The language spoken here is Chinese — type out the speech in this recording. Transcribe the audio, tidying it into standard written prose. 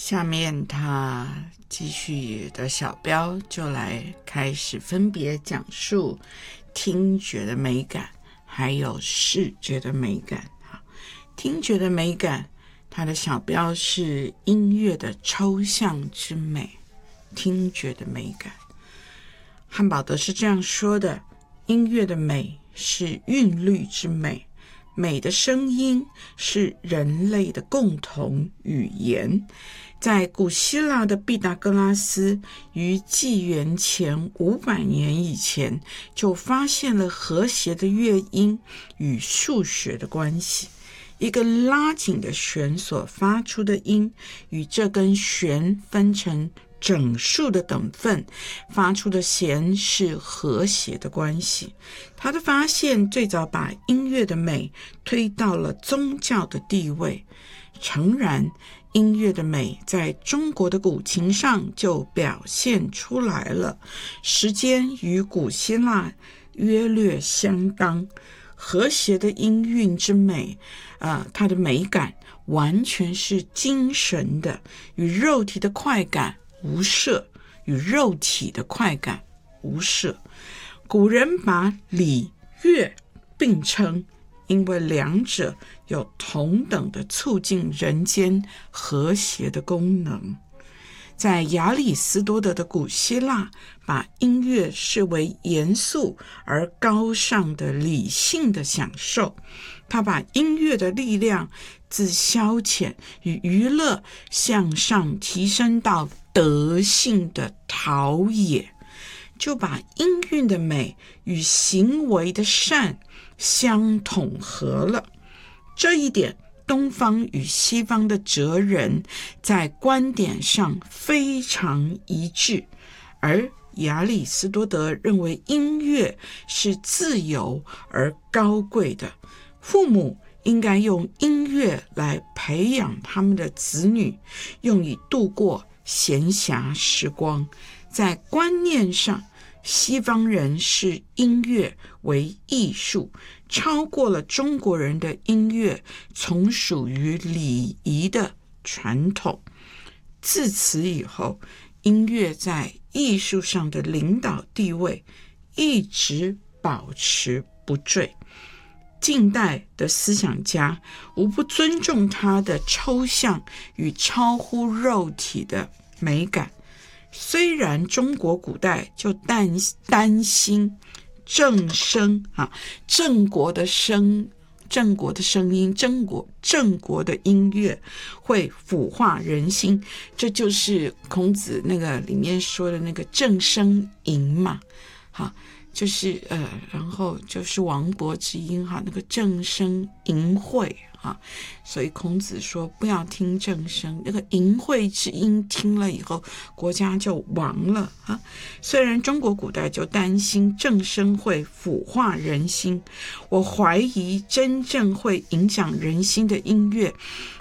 下面他继续的小标就来开始分别讲述听觉的美感还有视觉的美感。听觉的美感，他的小标是音乐的抽象之美。听觉的美感，汉堡德是这样说的：音乐的美是韵律之美，美的声音是人类的共同语言。在古希腊的毕达哥拉斯于纪元前500年以前就发现了和谐的乐音与数学的关系。一个拉紧的弦所发出的音与这根弦分成整数的等份发出的弦是和谐的关系。他的发现最早把音乐的美推到了宗教的地位。诚然，音乐的美在中国的古琴上就表现出来了，时间与古希腊约略相当。和谐的音韵之美，它的美感完全是精神的，与肉体的快感无涉，古人把礼乐并称，因为两者有同等的促进人间和谐的功能。在亚里士多德的古希腊，把音乐视为严肃而高尚的理性的享受。他把音乐的力量自消遣与娱乐向上提升到德性的陶冶，就把音韵的美与行为的善相统合了。这一点东方与西方的哲人在观点上非常一致，而亚里士多德认为音乐是自由而高贵的，父母应该用音乐来培养他们的子女，用以度过闲暇时光。在观念上，西方人视音乐为艺术，超过了中国人的音乐从属于礼仪的传统。自此以后，音乐在艺术上的领导地位一直保持不坠。近代的思想家无不尊重它的抽象与超乎肉体的美感。虽然中国古代就担心正声郑国的声音，郑国的音乐会腐化人心，这就是孔子那个里面说的那个正声淫嘛，就是然后就是王勃之音那个正声淫秽所以孔子说不要听正声，那个淫秽之音听了以后国家就亡了虽然中国古代就担心正声会腐化人心，我怀疑真正会影响人心的音乐